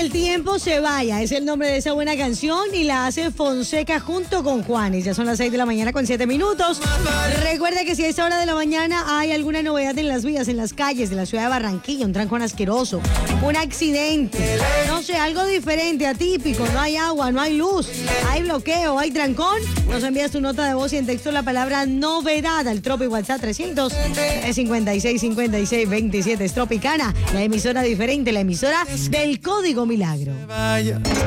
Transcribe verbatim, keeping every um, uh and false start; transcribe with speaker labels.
Speaker 1: el tiempo se vaya, es el nombre de esa buena canción y la hace Fonseca junto con Juanes. Ya son las seis de la mañana con siete minutos. Recuerda que si a esta hora de la mañana hay alguna novedad en las vías, en las calles de la ciudad de Barranquilla, un trancón asqueroso, un accidente, no sé, algo diferente, atípico, no hay agua, no hay luz, hay bloqueo, hay trancón, nos envías tu nota de voz y en texto la palabra novedad al Tropi WhatsApp trescientos cincuenta y seis cincuenta y seis veintisiete. Es Tropicana, la emisora diferente, la emisora del Código Milagro.